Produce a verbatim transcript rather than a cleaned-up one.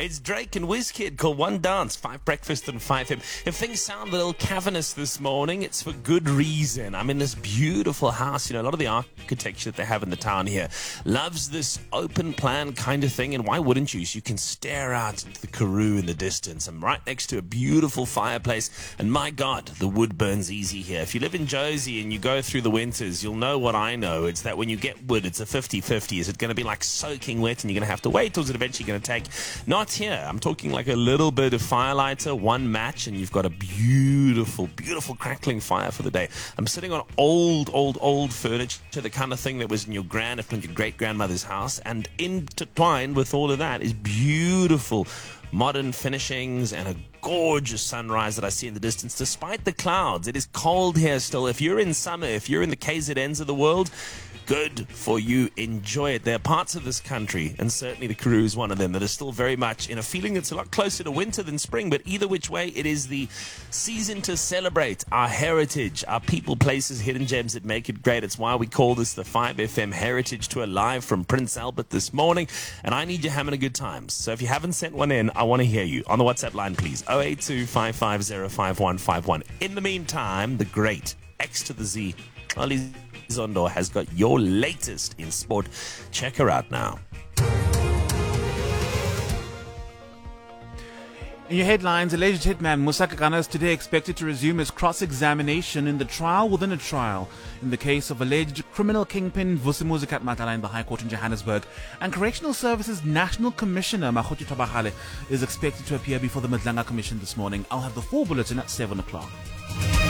It's Drake and WizKid called One Dance, five Breakfast and five Him. If things sound a little cavernous this morning, it's for good reason. I'm in this beautiful house. You know, a lot of the architecture that they have in the town here loves this open plan kind of thing, and why wouldn't you? So you can stare out into the Karoo in the distance. I'm right next to a beautiful fireplace, and my God, the wood burns easy here. If you live in Josie and you go through the winters, you'll know what I know. It's that when you get wood, it's a fifty-fifty. Is it going to be like soaking wet and you're going to have to wait, or is it eventually going to take? Not here. I'm talking like a little bit of firelighter, one match, and you've got a beautiful, beautiful crackling fire for the day. I'm sitting on old, old, old furniture, the kind of thing that was in your grand, if not your great-grandmother's house, and intertwined with all of that is beautiful modern finishings and a gorgeous sunrise that I see in the distance despite the clouds. It is cold here still. If you're in summer, if you're in the K Z Ns of the world, good for you. Enjoy it. There are parts of this country, and certainly the Karoo is one of them, that are still very much in a feeling that's a lot closer to winter than spring. But either which way, it is the season to celebrate our heritage, our people, places, hidden gems that make it great. It's why we call this the five F M Heritage Tour live from Prince Albert this morning. And I need you having a good time. So if you haven't sent one in, I want to hear you. On the WhatsApp line, please. oh eight two, five five zero, five one five one. In the meantime, the great X to the Z, Ollie Zondo, has got your latest in sport. Check her out now. In your headlines, alleged hitman Musa Kakana is today expected to resume his cross-examination in the trial within a trial in the case of alleged criminal kingpin Vusimuzi Katmatala in the High Court in Johannesburg. And Correctional Services National Commissioner Makgothi Thabagale is expected to appear before the Madlanga Commission this morning. I'll have the full bulletin at seven o'clock.